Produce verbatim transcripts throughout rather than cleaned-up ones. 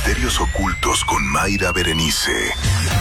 Misterios ocultos con Mayra Berenice.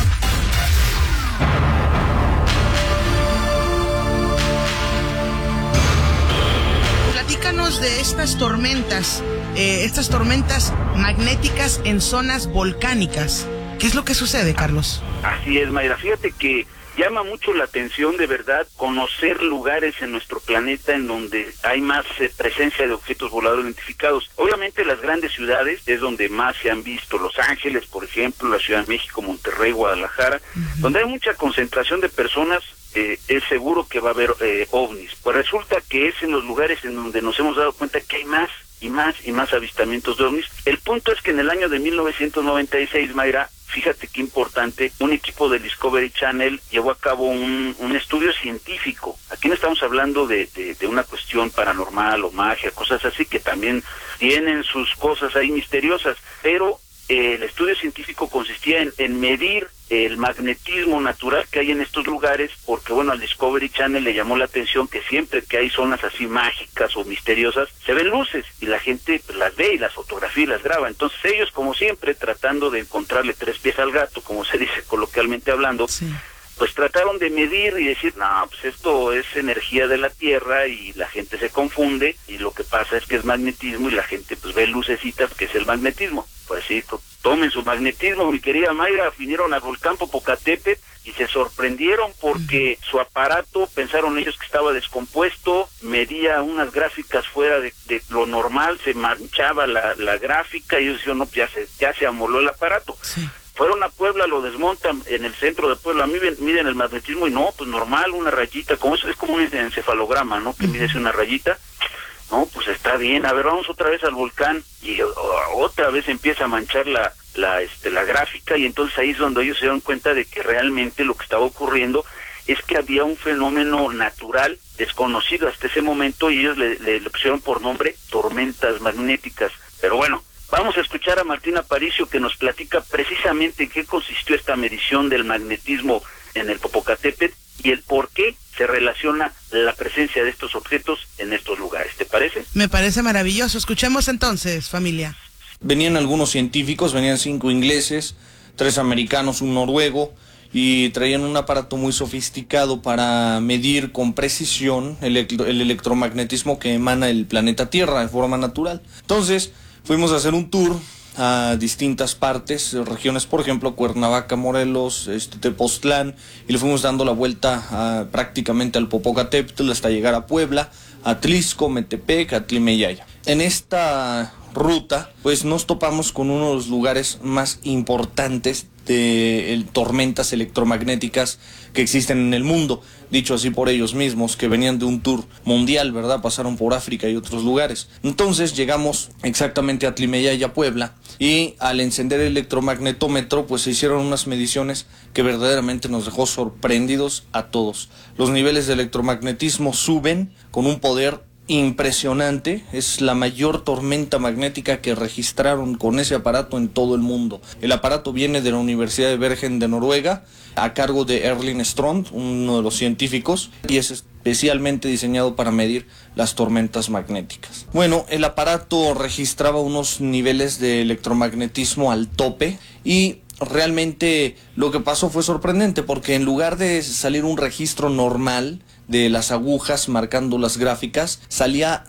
Platícanos de estas tormentas, eh, estas tormentas magnéticas en zonas volcánicas. ¿Qué es lo que sucede, Carlos? Así es, Mayra. Fíjate que llama mucho la atención, de verdad, conocer lugares en nuestro planeta en donde hay más eh, presencia de objetos voladores identificados. Obviamente las grandes ciudades es donde más se han visto. Los Ángeles, por ejemplo, la Ciudad de México, Monterrey, Guadalajara, uh-huh. donde hay mucha concentración de personas. Eh, es seguro que va a haber eh, ovnis. Pues resulta que es en los lugares en donde nos hemos dado cuenta que hay más y más y más avistamientos de ovnis. El punto es que en el año de mil novecientos noventa y seis, Mayra, fíjate qué importante, un equipo del Discovery Channel llevó a cabo un, un estudio científico. Aquí no estamos hablando de, de, de una cuestión paranormal o magia, cosas así que también tienen sus cosas ahí misteriosas, pero eh, el estudio científico consistía en, en medir el magnetismo natural que hay en estos lugares, porque bueno, al Discovery Channel le llamó la atención que siempre que hay zonas así mágicas o misteriosas, se ven luces y la gente pues, las ve y las fotografía y las graba. Entonces ellos, como siempre, tratando de encontrarle tres pies al gato, como se dice coloquialmente hablando, sí. pues trataron de medir y decir, no, pues esto es energía de la Tierra y la gente se confunde y lo que pasa es que es magnetismo y la gente pues ve lucecitas que es el magnetismo. Pues sí, tomen su magnetismo, mi querida Mayra. Vinieron al volcán Popocatépetl y se sorprendieron porque su aparato, pensaron ellos que estaba descompuesto, medía unas gráficas fuera de, de lo normal, se manchaba la, la gráfica y ellos dijeron, no, ya se, ya se amoló el aparato. Sí. Fueron a Puebla, lo desmontan en el centro de Puebla, miden, miden el magnetismo y no, pues normal, una rayita, como eso es como un encefalograma, ¿no? Que mides una rayita. No, pues está bien, a ver, vamos otra vez al volcán y uh, otra vez empieza a manchar la la este la gráfica y entonces ahí es donde ellos se dieron cuenta de que realmente lo que estaba ocurriendo es que había un fenómeno natural desconocido hasta ese momento y ellos le, le, le pusieron por nombre tormentas magnéticas. Pero bueno, vamos a escuchar a Martín Aparicio que nos platica precisamente en qué consistió esta medición del magnetismo en el Popocatépetl y el por qué se relaciona la presencia de estos objetos en estos lugares. ¿Te parece? Me parece maravilloso. Escuchemos entonces, familia. Venían algunos científicos, venían cinco ingleses, tres americanos, un noruego, y traían un aparato muy sofisticado para medir con precisión el, el electromagnetismo que emana el planeta Tierra de forma natural. Entonces, fuimos a hacer un tour a distintas partes, regiones, por ejemplo, Cuernavaca, Morelos, este, Tepoztlán, y le fuimos dando la vuelta a, prácticamente al Popocatépetl hasta llegar a Puebla, a Atlixco, Metepec, a Tlimayaya. En esta ruta, pues nos topamos con uno de los lugares más importantes de el, tormentas electromagnéticas que existen en el mundo, dicho así por ellos mismos, que venían de un tour mundial, ¿verdad? Pasaron por África y otros lugares. Entonces llegamos exactamente a Tlimayaya, Puebla, y al encender el electromagnetómetro, pues se hicieron unas mediciones que verdaderamente nos dejó sorprendidos a todos. Los niveles de electromagnetismo suben con un poder impresionante, es la mayor tormenta magnética que registraron con ese aparato en todo el mundo. El aparato viene de la Universidad de Bergen de Noruega, a cargo de Erling Strand, uno de los científicos, y es especialmente diseñado para medir las tormentas magnéticas. Bueno, el aparato registraba unos niveles de electromagnetismo al tope y realmente lo que pasó fue sorprendente porque en lugar de salir un registro normal de las agujas marcando las gráficas, salía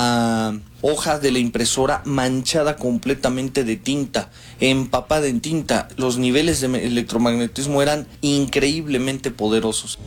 la hoja de la impresora manchada completamente de tinta, empapada en tinta. Los niveles de electromagnetismo eran increíblemente poderosos.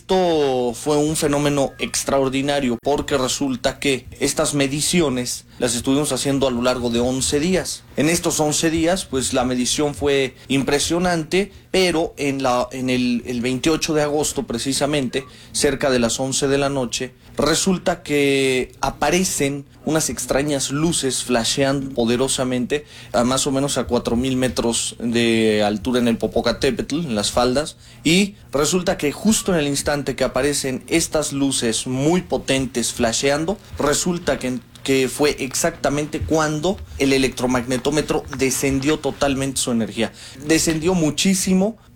Esto fue un fenómeno extraordinario porque resulta que estas mediciones las estuvimos haciendo a lo largo de once días. En estos once días, pues la medición fue impresionante, pero en, la, en el, el veintiocho de agosto precisamente, cerca de las once de la noche, resulta que aparecen unas extrañas luces flasheando poderosamente a más o menos a cuatro mil metros de altura en el Popocatépetl, en las faldas, y resulta que justo en el instante que aparecen estas luces muy potentes flasheando, resulta que que fue exactamente cuando el electromagnetómetro descendió totalmente su energía. Descendió muchísimo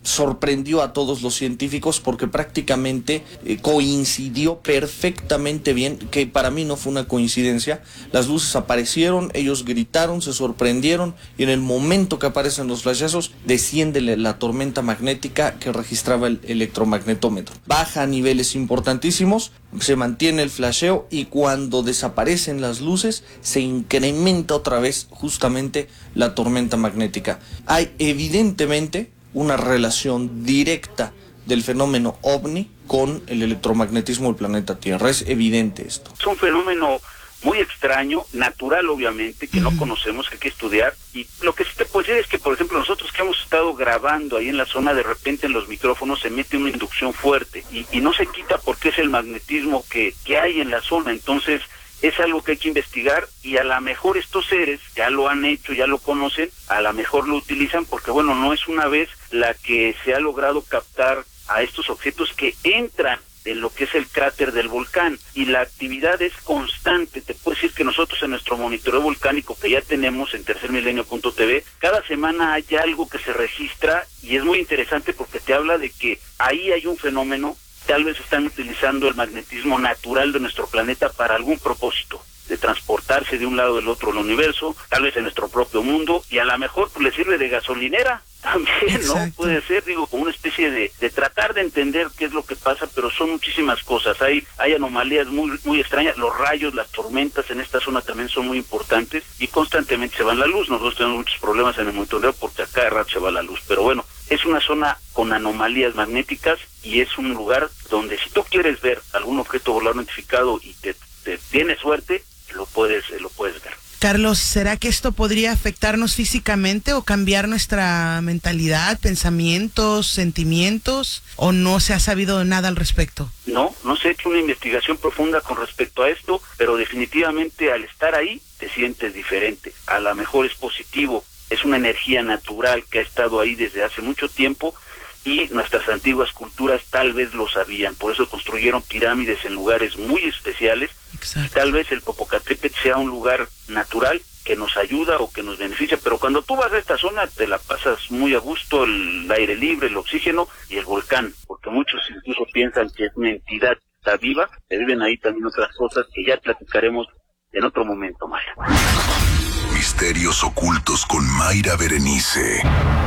sorprendió a todos los científicos porque prácticamente eh, coincidió perfectamente bien, que para mí no fue una coincidencia. Las luces aparecieron, ellos gritaron, se sorprendieron y en el momento que aparecen los flashazos desciende la tormenta magnética que registraba el electromagnetómetro. Baja a niveles importantísimos, se mantiene el flasheo y cuando desaparecen las luces se incrementa otra vez justamente la tormenta magnética. Hay evidentemente una relación directa del fenómeno ovni con el electromagnetismo del planeta Tierra. Es evidente esto. Es un fenómeno muy extraño, natural obviamente, que no conocemos, que hay que estudiar. Y lo que sí te puedo decir es que, por ejemplo, nosotros que hemos estado grabando ahí en la zona, de repente en los micrófonos se mete una inducción fuerte y, y no se quita porque es el magnetismo que, que hay en la zona. Entonces es algo que hay que investigar y a lo mejor estos seres ya lo han hecho, ya lo conocen, a lo mejor lo utilizan porque, bueno, no es una vez la que se ha logrado captar a estos objetos que entran en lo que es el cráter del volcán y la actividad es constante. Te puedo decir que nosotros en nuestro monitoreo volcánico que ya tenemos en tercer milenio punto t v, cada semana hay algo que se registra y es muy interesante porque te habla de que ahí hay un fenómeno. Tal vez están utilizando el magnetismo natural de nuestro planeta para algún propósito, de transportarse de un lado del otro del universo, tal vez en nuestro propio mundo, y a lo mejor pues, le sirve de gasolinera también, ¿no? Exacto. Puede ser, digo, como una especie de, de tratar de entender qué es lo que pasa, pero son muchísimas cosas. Hay hay anomalías muy muy extrañas, los rayos, las tormentas en esta zona también son muy importantes y constantemente se va la luz. Nosotros tenemos muchos problemas en el monitoreo porque a cada rato se va la luz, pero bueno, es una zona con anomalías magnéticas y es un lugar donde si tú quieres ver algún objeto volador identificado y te, te tienes suerte, lo puedes lo puedes ver. Carlos, ¿será que esto podría afectarnos físicamente o cambiar nuestra mentalidad, pensamientos, sentimientos, o no se ha sabido nada al respecto? No, no se ha hecho una investigación profunda con respecto a esto, pero definitivamente al estar ahí te sientes diferente. A lo mejor es positivo, es una energía natural que ha estado ahí desde hace mucho tiempo y nuestras antiguas culturas tal vez lo sabían, por eso construyeron pirámides en lugares muy especiales. Exacto. Tal vez el Popocatépetl sea un lugar natural que nos ayuda o que nos beneficia, pero cuando tú vas a esta zona te la pasas muy a gusto, el aire libre, el oxígeno y el volcán, porque muchos incluso piensan que es una entidad que está viva, que viven ahí también otras cosas que ya platicaremos en otro momento, Maya. Misterios ocultos con Mayra Berenice.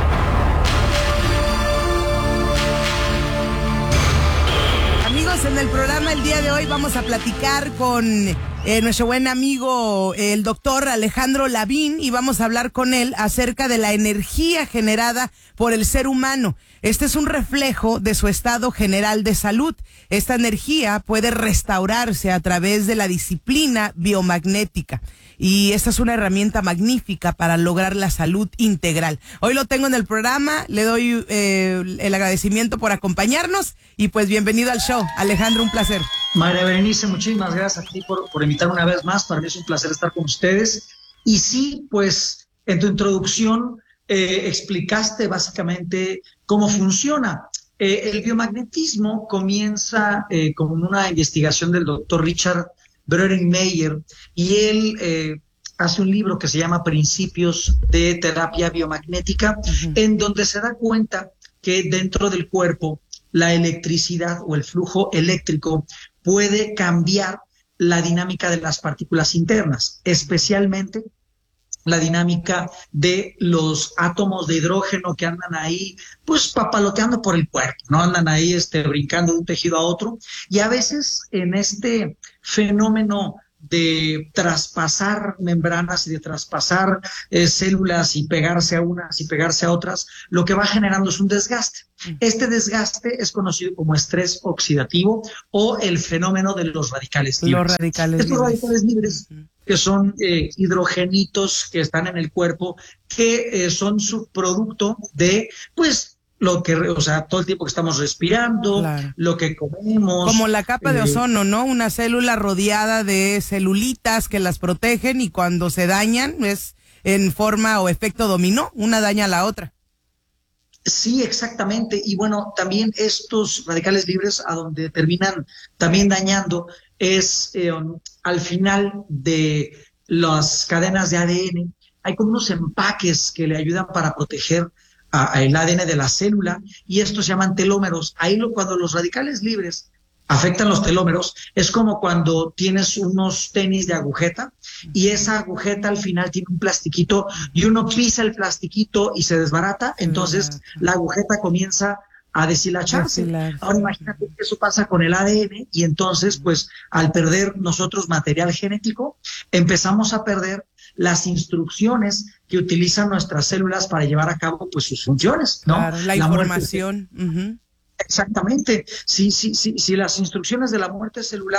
En el programa el día de hoy vamos a platicar con eh, nuestro buen amigo el doctor Alejandro Lavín y vamos a hablar con él acerca de la energía generada por el ser humano. Este es un reflejo de su estado general de salud. Esta energía puede restaurarse a través de la disciplina biomagnética. Y esta es una herramienta magnífica para lograr la salud integral. Hoy lo tengo en el programa, le doy eh, el agradecimiento por acompañarnos y pues bienvenido al show. Alejandro, un placer. Mayra Berenice, muchísimas gracias a ti por, por invitarme una vez más. Para mí es un placer estar con ustedes. Y sí, pues en tu introducción eh, explicaste básicamente cómo funciona. Eh, el biomagnetismo comienza eh, con una investigación del doctor Richard Bronnier, y él eh, hace un libro que se llama Principios de Terapia Biomagnética, uh-huh. en donde se da cuenta que dentro del cuerpo la electricidad o el flujo eléctrico puede cambiar la dinámica de las partículas internas, especialmente la dinámica de los átomos de hidrógeno que andan ahí, pues papaloteando por el cuerpo, ¿no? Andan ahí este, brincando de un tejido a otro. Y a veces en este fenómeno de traspasar membranas y de traspasar eh, células y pegarse a unas y pegarse a otras, lo que va generando es un desgaste. Este desgaste es conocido como estrés oxidativo o el fenómeno de los radicales libres. Los radicales Estos libres. radicales libres uh-huh. que son eh, hidrogenitos que están en el cuerpo, que eh, son subproducto de, pues, lo que, o sea, todo el tiempo que estamos respirando, claro. lo que comemos. Como la capa de eh, ozono, ¿no? Una célula rodeada de celulitas que las protegen y cuando se dañan es en forma o efecto dominó, una daña a la otra. Sí, exactamente. Y bueno, también estos radicales libres a donde terminan también dañando es eh, al final de las cadenas de A D N, hay como unos empaques que le ayudan para proteger a, a el A D N de la célula, y estos se llaman telómeros. Ahí lo, cuando los radicales libres afectan los telómeros, es como cuando tienes unos tenis de agujeta y esa agujeta al final tiene un plastiquito y uno pisa el plastiquito y se desbarata, entonces la agujeta comienza a deshilacharse. Ahora imagínate que eso pasa con el A D N y entonces pues al perder nosotros material genético empezamos a perder las instrucciones que utilizan nuestras células para llevar a cabo pues sus funciones, ¿no? Claro, la, la información. Muerte, uh-huh. Exactamente. Si, si, si, si las instrucciones de la muerte celular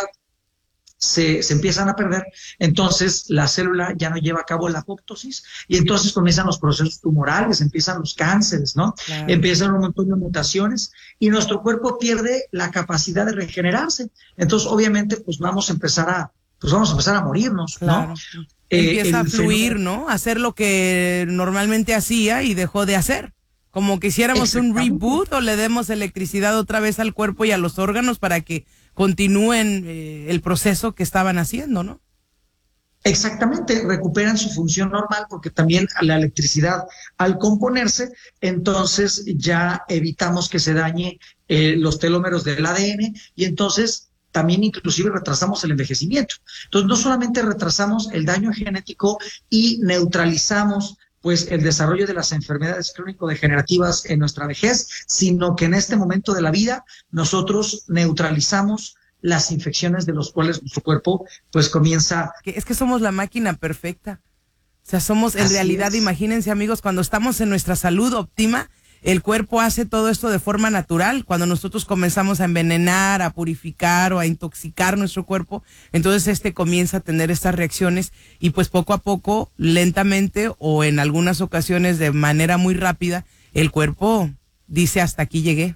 se, se empiezan a perder, entonces la célula ya no lleva a cabo la apoptosis y entonces comienzan los procesos tumorales, empiezan los cánceres, ¿no? Claro. Empiezan un montón de mutaciones y nuestro cuerpo pierde la capacidad de regenerarse. Entonces, obviamente, pues vamos a empezar a, pues vamos a empezar a morirnos, claro. ¿no? Empieza eh, a fluir, fenómeno, ¿no? Hacer lo que normalmente hacía y dejó de hacer. Como que hiciéramos un reboot o le demos electricidad otra vez al cuerpo y a los órganos para que continúen eh, el proceso que estaban haciendo, ¿no? Exactamente, recuperan su función normal porque también la electricidad al componerse, entonces ya evitamos que se dañe eh, los telómeros del A D N y entonces también inclusive retrasamos el envejecimiento. Entonces no solamente retrasamos el daño genético y neutralizamos pues el desarrollo de las enfermedades crónico-degenerativas en nuestra vejez, sino que en este momento de la vida nosotros neutralizamos las infecciones de los cuales nuestro cuerpo pues comienza. Es que somos la máquina perfecta. O sea, somos en Así realidad, es. Imagínense amigos, cuando estamos en nuestra salud óptima, el cuerpo hace todo esto de forma natural. Cuando nosotros comenzamos a envenenar, a purificar o a intoxicar nuestro cuerpo, entonces este comienza a tener estas reacciones y pues poco a poco, lentamente o en algunas ocasiones de manera muy rápida, el cuerpo dice hasta aquí llegué.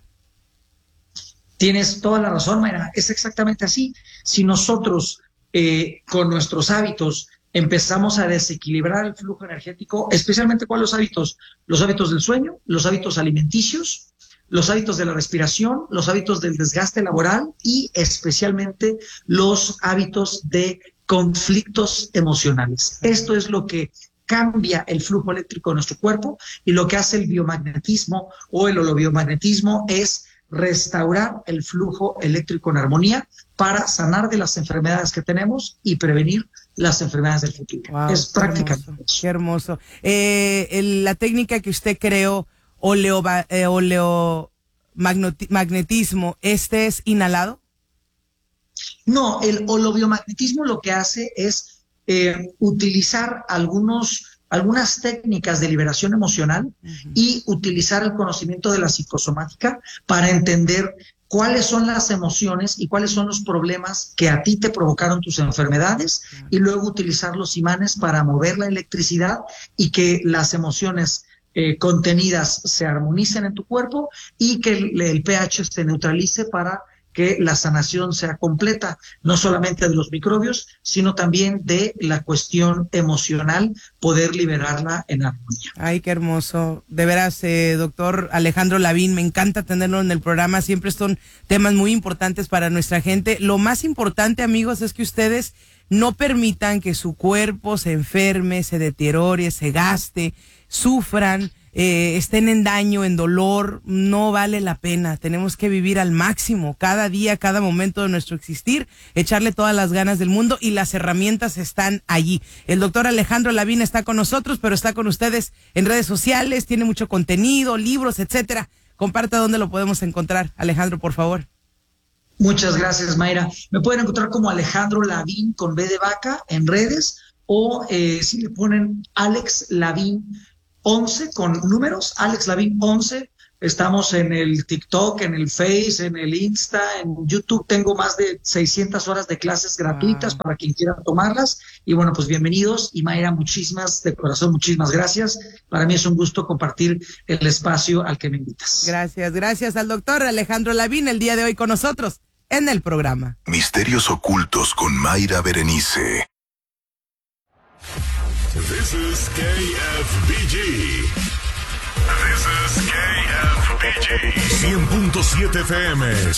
Tienes toda la razón, Mayra, es exactamente así. Si nosotros eh, con nuestros hábitos empezamos a desequilibrar el flujo energético, especialmente ¿cuáles los hábitos? Los hábitos del sueño, los hábitos alimenticios, los hábitos de la respiración, los hábitos del desgaste laboral y especialmente los hábitos de conflictos emocionales. Esto es lo que cambia el flujo eléctrico de nuestro cuerpo y lo que hace el biomagnetismo o el holobiomagnetismo es restaurar el flujo eléctrico en armonía para sanar de las enfermedades que tenemos y prevenir las enfermedades del futuro. Wow, es prácticamente hermoso, qué hermoso. Eh, el, la técnica que usted creó, oleo, eh, oleomagnetismo, ¿este es inhalado? No, el holobiomagnetismo lo que hace es eh, utilizar algunos algunas técnicas de liberación emocional uh-huh. y utilizar el conocimiento de la psicosomática para entender cuáles son las emociones y cuáles son los problemas que a ti te provocaron tus enfermedades uh-huh. y luego utilizar los imanes para mover la electricidad y que las emociones eh, contenidas se armonicen en tu cuerpo y que el, el pH se neutralice para que la sanación sea completa, no solamente de los microbios, sino también de la cuestión emocional, poder liberarla en armonía. Ay, qué hermoso. De veras, eh, doctor Alejandro Lavín, me encanta tenerlo en el programa. Siempre son temas muy importantes para nuestra gente. Lo más importante, amigos, es que ustedes no permitan que su cuerpo se enferme, se deteriore, se gaste, sufran, Eh, estén en daño, en dolor. No vale la pena. Tenemos que vivir al máximo cada día, cada momento de nuestro existir, echarle todas las ganas del mundo y las herramientas están allí. El doctor Alejandro Lavín está con nosotros, pero está con ustedes en redes sociales, tiene mucho contenido, libros, etcétera. Comparta dónde lo podemos encontrar, Alejandro, por favor. Muchas gracias, Mayra. Me pueden encontrar como Alejandro Lavín con B de vaca en redes o eh, si le ponen Alex Lavín once con números, Alex Lavín once, estamos en el TikTok, en el Face, en el Insta, en YouTube, tengo más de seiscientas horas de clases gratuitas wow. para quien quiera tomarlas, y bueno, pues bienvenidos, y Mayra, muchísimas, de corazón, muchísimas gracias, para mí es un gusto compartir el espacio al que me invitas. Gracias, gracias al doctor Alejandro Lavín el día de hoy con nosotros en el programa. Misterios ocultos con Mayra Berenice. This is K F B G. This is K F B G. cien punto siete F M,